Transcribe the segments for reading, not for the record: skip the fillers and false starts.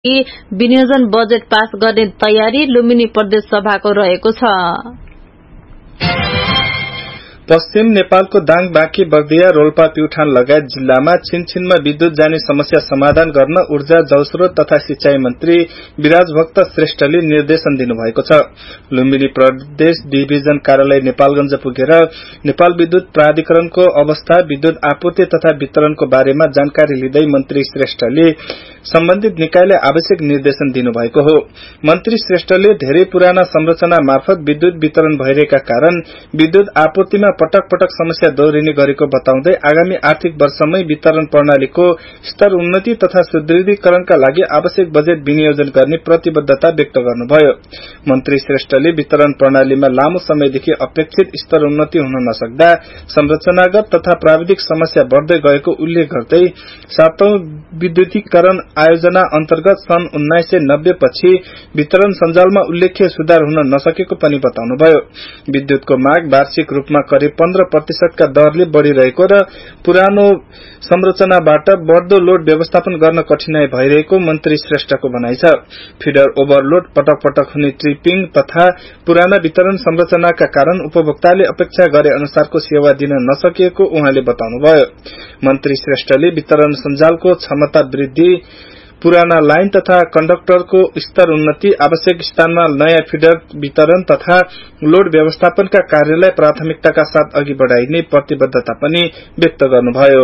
विनियोजन budget pass गर्ने तयारी लुम्बिनी प्रदेश सभाको रहेको छ। पश्चिम नेपालको दाङ बाँकी बर्दिया रोल्पा प्युठान लगायत जिल्लामा छिनछिनमा विद्युत जाने समस्या समाधान गर्न ऊर्जा जलस्रोत तथा सिंचाई मन्त्री विराज भक्त श्रेष्ठले निर्देशन दिनुभएको छ। लुम्बिनी प्रदेश डिभिजन कार्यालय नेपालगञ्ज पुगेर नेपाल विद्युत प्राधिकरणको अवस्था, विद्युत आपूर्ति तथा वितरणको बारेमा जानकारी लिँदै मन्त्री श्रेष्ठले सम्बन्धित निकायलाई आवश्यक निर्देशन दिनुभएको हो। मन्त्री श्रेष्ठले धेरै पुराना संरचना मार्फत विद्युत वितरण भइरहेका कारण विद्युत आपूर्तिमा पटक पटक समस्या दोहोरिने गरेको बताउँदै आगामी आर्थिक वर्षमै वितरण प्रणालीको स्तर उन्नति तथा सुदृढीकरणका लागि आवश्यक बजेट विनियोजन गर्ने प्रतिबद्धता व्यक्त गर्नुभयो। मन्त्री श्रेष्ठले वितरण प्रणालीमा लामो समयदेखि अपेक्षित स्तर उन्नति हुन नसक्दा संरचनागत तथा प्राविधिक समस्या बढ़दै गएको उल्लेख गर्दै 7औं विद्युतीकरण आयोजना अन्तर्गत सन् 1990 पछि वितरण सञ्जालमा उल्लेख्य सुधार हुन नसकेको पनि बताउनुभयो। विद्युतको माग वार्षिक रूपमा करिब 15% का दरले बढ़िरहेको र पुरानो संरचनाबाट बढ़दो लोड व्यवस्थापन गर्न कठिनाई भइरहेको मन्त्री श्रेष्ठको भनाइ छ। फिडर ओभरलोड, पटक पटक हुने ट्रिपिङ तथा पुराना वितरण संरचनाका कारण उपभोक्ताले अपेक्षा गरे अनुसारको सेवा दिन नसकिएको उहाँले बताउनुभयो। मन्त्री श्रेष्ठले वितरण सञ्जालको क्षमता वृद्धि, पुराना लाइन तथा कण्डक्टरको स्तर उन्नति, आवश्यक स्थानमा नयाँ फिडर वितरण तथा लोड व्यवस्थापनका कार्यलाई प्राथमिकताका साथ अघि बढ़ाइने प्रतिबद्धता पनि व्यक्त गर्नुभयो।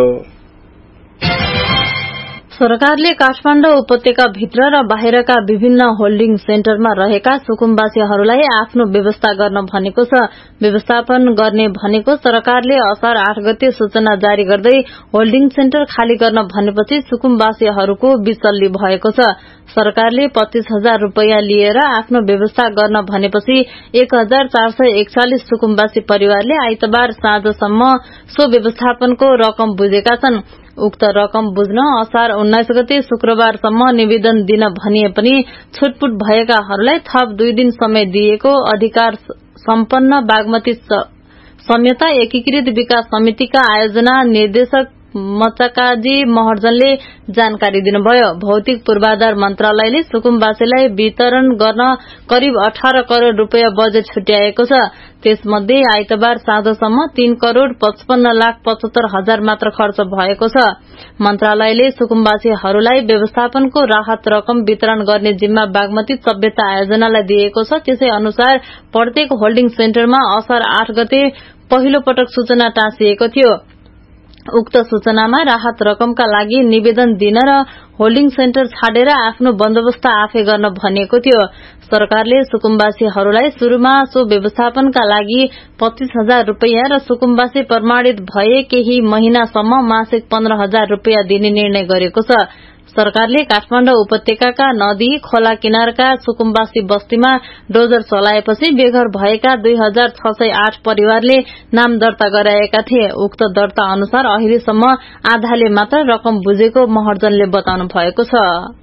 सरकारले काठमाडौँ उपत्यका भित्र र बाहिरका विभिन्न होल्डिङ सेन्टरमा रहेका सुकुम्बासीहरूलाई आफ्नो व्यवस्था गर्न भनेको छ। व्यवस्थापन गर्ने भनेको सरकारले असार 8 गते सूचना जारी गर्दै होल्डिङ सेन्टर खाली गर्न भनेपछि सुकुम्बासीहरूको विचल्ली भएको छ। सरकारले 25,000 रूपैयाँ लिएर आफ्नो व्यवस्था गर्न भनेपछि 1,441 सुकुम्बासी परिवारले आइतबार साँझसम्म सो व्यवस्थापनको रकम बुझेका छन्। उक्त रकम बुझ्न असार 19 गते शुक्रबारसम्म निवेदन दिन भनिए पनि छुटपुट भएकाहरूलाई थप 2 दिन समय दिएको अधिकार सम्पन्न बागमती संयता एकीकृत विकास समितिका आयोजना निर्देशक मचकाजी महर्जनले जानकारी दिनुभयो। भौतिक पूर्वाधार मन्त्रालयले सुकुम्बासीलाई वितरण गर्न करिब 18 करोड़ रूपैयाँ बजेट छुट्याएको छ। त्यसमध्ये आइतबार साँझसम्म 3 करोड़ 55,75,000 हजार मात्र खर्च भएको छ। मन्त्रालयले सुकुम्बासीहरूलाई व्यवस्थापनको राहत रकम वितरण गर्ने जिम्मा बागमती सभ्यता आयोजनालाई दिएको छ। त्यसै अनुसार प्रत्येक होल्डिङ सेन्टरमा असार 8 गते पहिलो पटक सूचना टाँसिएको थियो। उक्त सूचनामा राहत रकमका लागि निवेदन दिन र होल्डिङ सेन्टर छाडेर आफ्नो बन्दोबस्त आफै गर्न भनिएको थियो। सरकारले सुकुम्बासीहरूलाई शुरूमा सो व्यवस्थापनका लागि 25,000 रूपैयाँ र सुकुम्बासी प्रमाणित भए केही महिनासम्म मासिक 15,000 रूपैयाँ दिने निर्णय गरेको छ। सरकारले काठमाडौँ उपत्यकाका नदी खोला किनारका सुकुम्बासी बस्तीमा डोजर चलाएपछि बेघर भएका 2,608 परिवारले नाम दर्ता गराएका थिए। उक्त दर्ता अनुसार अहिलेसम्म आधाले मात्र रकम बुझेको महर्जनले बताउनु भएको छ।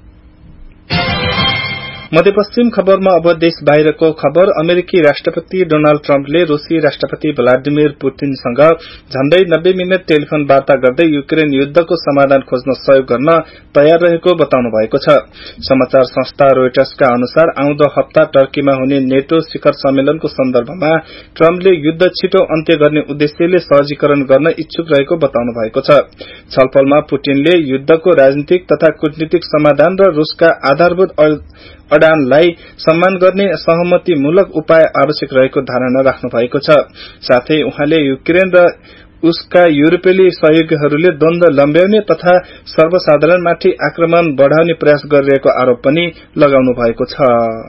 मध्यपश्चिम खबरमा अब देश बाहिरको खबर। अमेरिकी राष्ट्रपति डोनाल्ड ट्रम्पले रूसी राष्ट्रपति भ्लादिमिर पुतिनसँग झण्डै 90 मिनट टेलिफोन वार्ता गर्दै युक्रेन युद्धको समाधान खोज्न सहयोग गर्न तयार रहेको बताउनु भएको छ। समाचार संस्था रोयटर्सका अनुसार आउँदो हप्ता टर्कीमा हुने नेटो शिखर सम्मेलनको सन्दर्भमा ट्रम्पले युद्ध छिटो अन्त्य गर्ने उद्देश्यले सहजीकरण गर्न इच्छुक रहेको बताउनु भएको छ। छलफलमा पुतिनले युद्धको राजनीतिक तथा कूटनीतिक समाधान र रूसका आधारभूत अडानलाई सम्मान गर्ने सहमतिमूलक उपाय आवश्यक रहेको धारणा राख्नु भएको छ। साथै उहाँले युक्रेन र उसका युरोपेली सहयोगीहरूले द्वन्द्व लम्ब्याउने तथा सर्वसाधारणमाथि आक्रमण बढ़ाउने प्रयास गरिरहेको आरोप पनि लगाउनु भएको छ।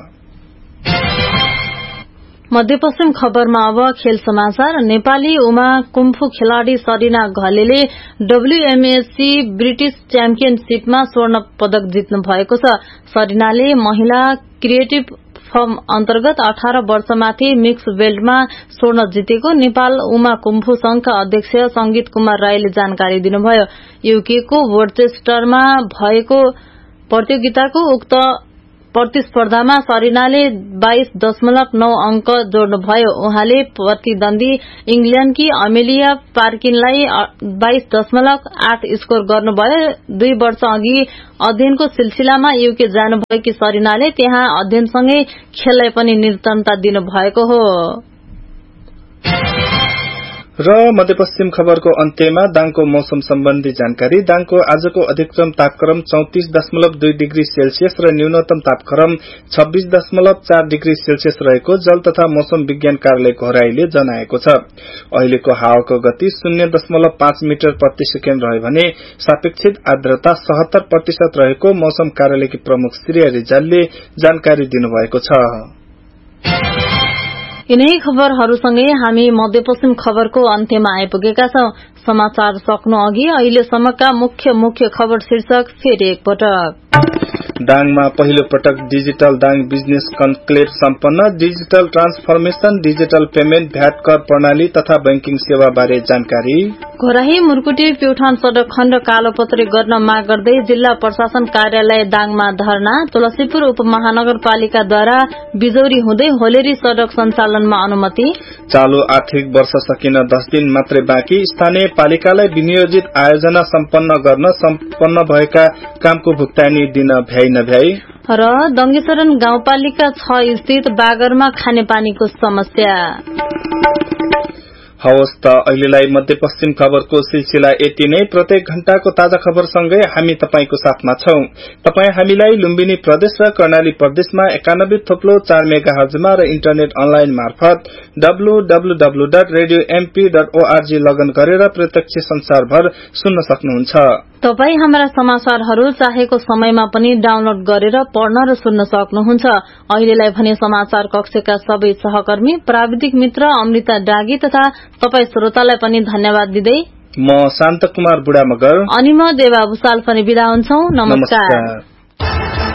मध्यपश्चिम खबरमा अब खेल समाचार। नेपाली उमा कुम्फु खेलाड़ी सरिना घलेले WMAC ब्रिटिश च्याम्पियनशीपमा स्वर्ण पदक जित्नु भएको छ। सरिनाले महिला क्रिएटिभ फर्म अन्तर्गत 18 वर्षमाथि मिक्स बेल्टमा स्वर्ण जितेको नेपाल उमा कुम्फु संघका अध्यक्ष संगीत कुमार राईले जानकारी दिनुभयो। युकेको वोर्चेस्टरमा भएको प्रतियोगिताको उक्त प्रतिस्पर्धामा सरिनाले 22.9 अंक जोड्नुभयो। उहाँले प्रतिद्वन्दी इंग्ल्याण्डकी अमेलिया पार्किनलाई 22.8 स्कोर गर्नुभयो। 2 वर्ष अघि अध्ययनको सिलसिलामा यूके जानुभएकी सरिनाले त्यहाँ अध्ययनसँगै खेललाई पनि निरन्तरता दिनुभएको हो। र मध्यपश्चिम खबरको अन्त्यमा दाङको मौसम सम्बन्धी जानकारी। दाङको आजको अधिकतम तापक्रम 34.2 डिग्री सेल्सियस र न्यूनतम तापक्रम 26.4 डिग्री सेल्सियस रहेको जल तथा मौसम विज्ञान कार्यालय घोराईले जनाएको छ। अहिलेको हावाको गति 0.5 मिटर प्रति सेकेन्ड रह्यो भने सापेक्षिक आर्द्रता 77% रहेको मौसम कार्यालयकी प्रमुख श्रेया रिजालले जानकारी दिनुभएको छ। यिनै खबरहरूसँगै हामी मध्यपश्चिम खबरको अन्त्यमा आइपुगेका छौं। समाचार सक्नु अघि अहिलेसम्मका मुख्य खबर शीर्षक फेरि एकपटक। दाङमा पहिलो पटक डिजिटल दाङ बिजनेस कन्क्लेभ सम्पन्न। Digital transformation, digital payment, VAT कर प्रणाली तथा बैंकिङ सेवा बारे जानकारी। घोराही मुर्कुटी प्युठान सड़क खण्ड कालोपत्री गर्न माग गर्दै जिल्ला प्रशासन कार्यालय दाङमा धरना। तुलसीपुर उपमहानगरपालिकाद्वारा बिजौरी हुँदै होलेरी सड़क सञ्चालनमा अनुमति। चालू आर्थिक वर्ष सकिन 10 दिन मात्रै बाँकी। स्थानीय पालिकालाई विनियोजित आयोजना सम्पन्न गर्न सम्पन्न भएका कामको भुक्तानी दिन भ्याइ नभ्याइ। र दङ्गेशरण गाउँपालिका 6 स्थित बागरमा खानेपानीको समस्या। हवस् त अहिलेलाई मध्यपश्चिम खबरको सिलसिला यति नै। प्रत्येक घण्टाको ताजा खबरसँगै हामी तपाईको साथमा छौं। तपाई हामीलाई लुम्बिनी प्रदेश र कर्णाली प्रदेशमा 91.4 मेगाहर्जमा र इन्टरनेट अनलाइन मार्फत www.radiomp.org लगन गरेर प्रत्यक्ष संसारभर सुन्न सक्नुहुन्छ। तपाई हाम्रा समाचारहरू चाहेको समयमा पनि डाउनलोड गरेर पढ्न र सुन्न सक्नुहुन्छ। अहिलेलाई भने समाचार कक्षका सबै सहकर्मी, प्राविधिक मित्र अमृता डागी तथा तपाई श्रोतालाई पनि धन्यवाद दिँदै म शान्त कुमार बुढा मगर अनि म देवा भुसाल पनि बिदा हुन्छौ। नमस्कार।